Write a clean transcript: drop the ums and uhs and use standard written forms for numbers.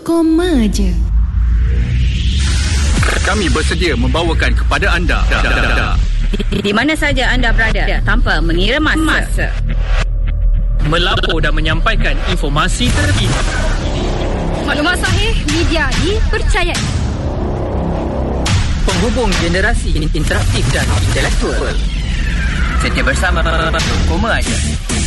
Koma je. Kami bersedia membawakan kepada anda di mana saja anda berada tanpa mengira masa. Melapor dan menyampaikan informasi terkini. Maklumat sahih, media dipercayai. Penghubung generasi interaktif dan intelektual. Setia bersama Koma je.